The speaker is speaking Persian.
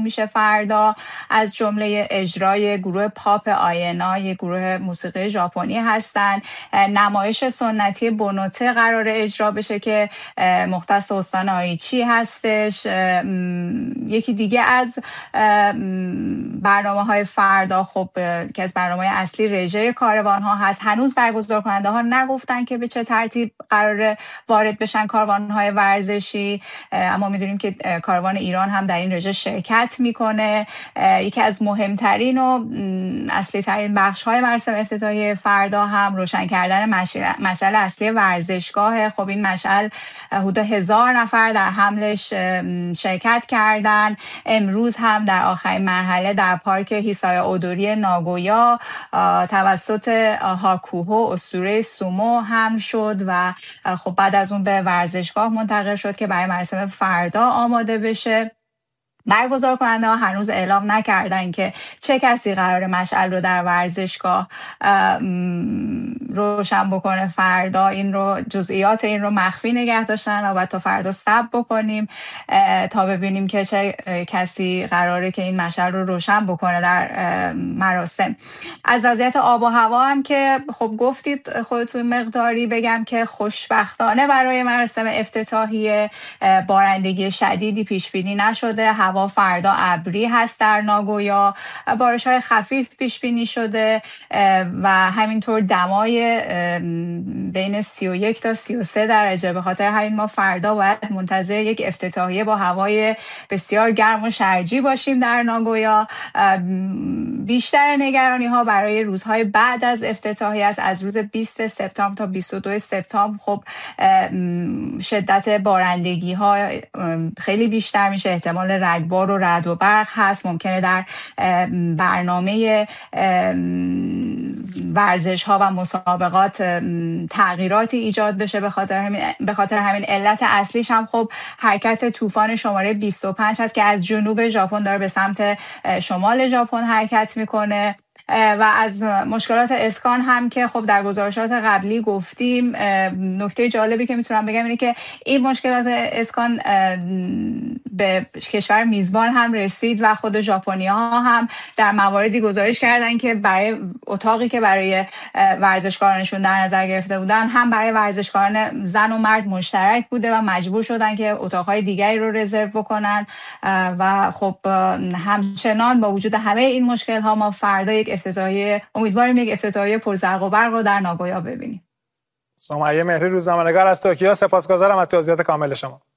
میشه فردا، از جمله اجرای گروه پاپ آینا، یک گروه موسیقی ژاپنی هستن. نمایش سنتی بونوته قرار اجرا بشه که مختص استان آیچی هستش. یکی دیگه از برنامه‌های فردا خب که از برنامه‌های اصلی رژه کاروان ها هست. هنوز برگزار کننده ها نگفتن که به چه ترتیب قراره وارد بشن کاروان های ورزشی، اما میدونیم که کاروان ایران هم در این رژه شرکت میکنه. یکی از مهمترین و اصلی ترین بخش های مراسم افتتاحیه فردا هم روشن کردن مشعل اصلی ورزشگاه. خب این مشعل حدود 1000 نفر در حملش شرکت کردن. امروز هم در آخرین مرحله در پارک هیسایا اودوری ناگویا توسط هاکوهو اسطوره سومو هم شد و خب بعد از اون به ورزشگاه منتقل شد که برای مراسم فردا آماده بشه. برگزار کننده ها هنوز اعلام نکردن که چه کسی قرار مشعل رو در ورزشگاه روشن بکنه فردا. این رو جزئیات این رو مخفی نگه داشتن و تا فردا صبر بکنیم تا ببینیم که چه کسی قراره که این مشعل رو روشن بکنه در مراسم. از وضعیت آب و هوا هم که خب گفتید خودتون مقداری بگم که خوشبختانه برای مراسم افتتاحیه بارندگی شدیدی پیش بینی نشده. هوا فردا ابری هست در ناگویا، بارش‌های خفیف پیش بینی شده و همینطور دمای بین 31 تا 33 درجه. به خاطر همین ما فردا باید منتظر یک افتتاحیه با هوای بسیار گرم و شرجی باشیم در ناگویا. بیشتر نگرانی ها برای روزهای بعد از افتتاحیه است. از روز 20 سپتامبر تا 22 سپتامبر خب شدت بارندگی ها خیلی بیشتر میشه، احتمال رگبار و رعد و برق هست. ممکنه در برنامه ورزش ها و مسابقات تغییراتی ایجاد بشه. به خاطر همین علت اصلیش هم خب حرکت طوفان شماره 25 هست که از جنوب ژاپن داره به سمت شمال ژاپن حرکت میکنه. و از مشکلات اسکان هم که خب در گزارشات قبلی گفتیم، نکته جالبی که میتونم بگم اینه که این مشکلات اسکان به کشور میزبان هم رسید و خود ژاپنی‌ها هم در مواردی گزارش کردن که برای اتاقی که برای ورزشکارانشون در نظر گرفته بودن هم برای ورزشکاران زن و مرد مشترک بوده و مجبور شدن که اتاقهای دیگری رو رزرو بکنن و خب همچنان با وجود همه این مشکل‌ها ما فردا یک افتتاحیه، امیدواریم یک افتتاحیه پرزرق و برق رو در ناگویا ببینیم. سمیه مهری، روزنامه‌نگار از توکیو، سپاسگزارم از توضیحات کامل شما.